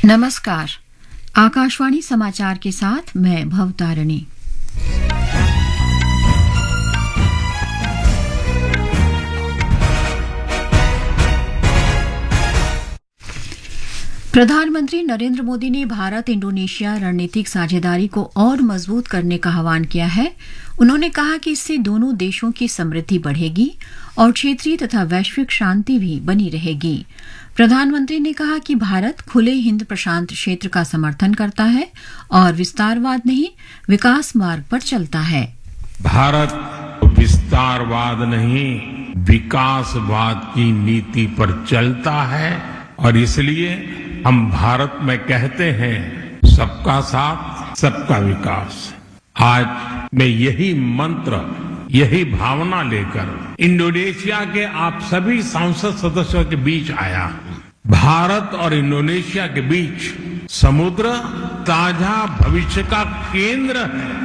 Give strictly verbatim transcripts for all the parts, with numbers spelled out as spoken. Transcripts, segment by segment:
नमस्कार। आकाशवाणी समाचार के साथ मैं भवतारिणी। प्रधानमंत्री नरेंद्र मोदी ने भारत इंडोनेशिया रणनीतिक साझेदारी को और मजबूत करने का आह्वान किया है। उन्होंने कहा कि इससे दोनों देशों की समृद्धि बढ़ेगी और क्षेत्रीय तथा वैश्विक शांति भी बनी रहेगी। प्रधानमंत्री ने कहा कि भारत खुले हिंद प्रशांत क्षेत्र का समर्थन करता है और विस्तारवाद नहीं, विकास मार्ग पर चलता है। भारत विस्तारवाद नहीं, विकासवाद की नीति पर चलता है और इसलिए हम भारत में कहते हैं सबका साथ, सबका विकास। आज मैं यही मंत्र, यही भावना लेकर इंडोनेशिया के आप सभी सांसद सदस्यों के बीच आया हूं। भारत और इंडोनेशिया के बीच समुद्र ताजा भविष्य का केंद्र है।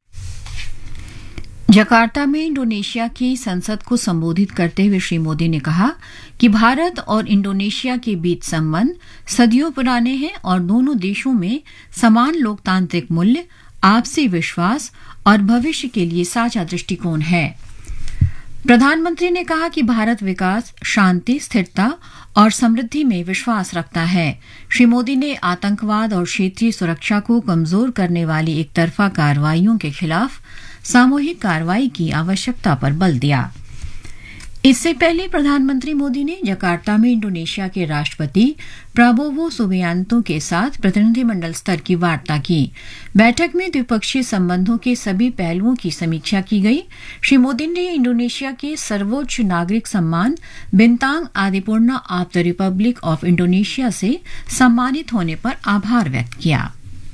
जकार्ता में इंडोनेशिया की संसद को संबोधित करते हुए श्री मोदी ने कहा कि भारत और इंडोनेशिया के बीच संबंध सदियों पुराने हैं और दोनों देशों में समान लोकतांत्रिक मूल्य, आपसी विश्वास और भविष्य के लिए साझा दृष्टिकोण है। प्रधानमंत्री ने कहा कि भारत विकास, शांति, स्थिरता और समृद्धि में विश्वास रखता है। श्री मोदी ने आतंकवाद और क्षेत्रीय सुरक्षा को कमजोर करने वाली एकतरफा कार्रवाइयों के खिलाफ सामूहिक कार्रवाई की आवश्यकता पर बल दिया। इससे पहले प्रधानमंत्री मोदी ने जकार्ता में इंडोनेशिया के राष्ट्रपति प्राबोवो सुबियांतो के साथ प्रतिनिधिमंडल स्तर की वार्ता की। बैठक में द्विपक्षीय संबंधों के सभी पहलुओं की समीक्षा की गई। श्री मोदी ने इंडोनेशिया के सर्वोच्च नागरिक सम्मान बिंतांग आदिपूर्णा of the Republic of Indonesia से सम्मानित होने पर आभार व्यक्त किया।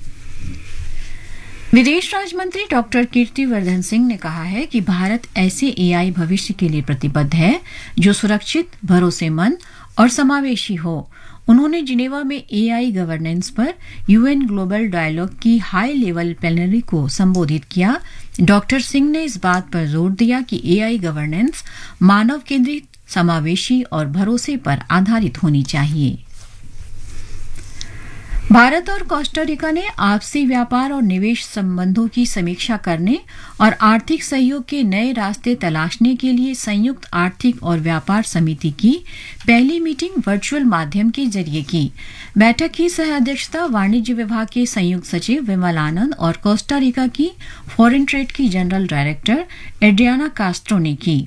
विदेश राज्य मंत्री डॉक्टर कीर्तिवर्धन सिंह ने कहा है कि भारत ऐसे एआई भविष्य के लिए प्रतिबद्ध है जो सुरक्षित, भरोसेमंद और समावेशी हो। उन्होंने जिनेवा में एआई गवर्नेंस पर यूएन ग्लोबल डायलॉग की हाई लेवल प्लेनरी को संबोधित किया। डॉक्टर सिंह ने इस बात पर जोर दिया कि एआई गवर्नेंस मानव केंद्रित, समावेशी और भरोसे पर आधारित होनी चाहिए। भारत और कोस्टा रिका ने आपसी व्यापार और निवेश संबंधों की समीक्षा करने और आर्थिक सहयोग के नए रास्ते तलाशने के लिए संयुक्त आर्थिक और व्यापार समिति की पहली मीटिंग वर्चुअल माध्यम के जरिए की। बैठक की सह अध्यक्षता वाणिज्य विभाग के संयुक्त सचिव विमल आनंद और कोस्टा रिका की फॉरेन ट्रेड की जनरल डायरेक्टर एड्रियाना कास्ट्रो ने की।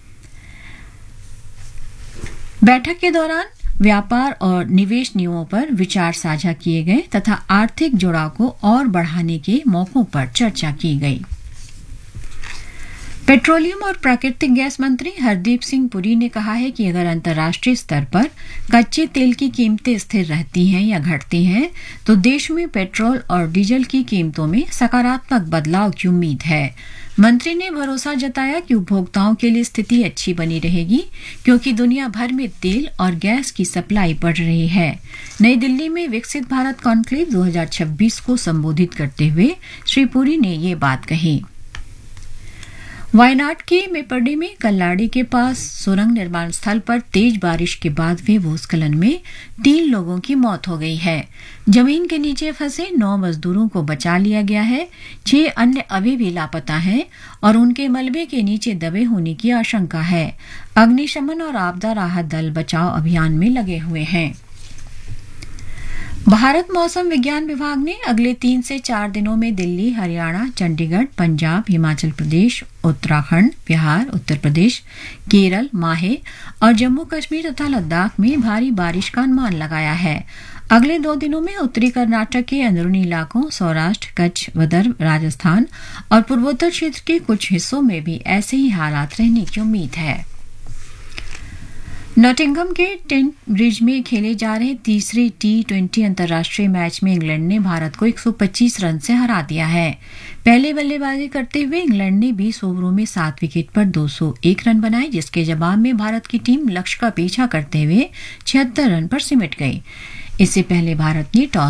बैठक के दौरान व्यापार और निवेश नियमों पर विचार साझा किए गए तथा आर्थिक जुड़ाव को और बढ़ाने के मौकों पर चर्चा की गई। पेट्रोलियम और प्राकृतिक गैस मंत्री हरदीप सिंह पुरी ने कहा है कि अगर अंतर्राष्ट्रीय स्तर पर कच्चे तेल की कीमतें स्थिर रहती हैं या घटती हैं तो देश में पेट्रोल और डीजल की कीमतों में सकारात्मक बदलाव की उम्मीद है। मंत्री ने भरोसा जताया कि उपभोक्ताओं के लिए स्थिति अच्छी बनी रहेगी क्योंकि दुनिया भर में तेल और गैस की सप्लाई बढ़ रही है। नई दिल्ली में विकसित भारत कॉन्क्लेव दो हज़ार छब्बीस को संबोधित करते हुए श्री पुरी ने ये बात कही। वायनाड के मेपरडी में कल्लाड़ी के पास सुरंग निर्माण स्थल पर तेज बारिश के बाद हुए भूस्खलन में तीन लोगों की मौत हो गई है। जमीन के नीचे फंसे नौ मजदूरों को बचा लिया गया है। छह अन्य अभी भी लापता हैं और उनके मलबे के नीचे दबे होने की आशंका है। अग्निशमन और आपदा राहत दल बचाव अभियान में लगे हुए हैं। भारत मौसम विज्ञान विभाग ने अगले तीन से चार दिनों में दिल्ली, हरियाणा, चंडीगढ़, पंजाब, हिमाचल प्रदेश, उत्तराखंड, बिहार, उत्तर प्रदेश, केरल, माहे और जम्मू कश्मीर तथा लद्दाख में भारी बारिश का अनुमान लगाया है। अगले दो दिनों में उत्तरी कर्नाटक के अंदरूनी इलाकों, सौराष्ट्र, कच्छ, विदर्भ, राजस्थान और पूर्वोत्तर क्षेत्र के कुछ हिस्सों में भी ऐसे ही हालात रहने की उम्मीद है। नॉटिंघम के टेंट ब्रिज में खेले जा रहे तीसरे टी ट्वेंटी अंतर्राष्ट्रीय मैच में इंग्लैंड ने भारत को एक सौ पच्चीस रन से हरा दिया है। पहले बल्लेबाजी करते हुए इंग्लैंड ने बीस ओवरों में सात विकेट पर दो सौ एक रन बनाए, जिसके जवाब में भारत की टीम लक्ष्य का पीछा करते हुए छिहत्तर रन पर सिमट गई। इससे पहले भारत ने टॉस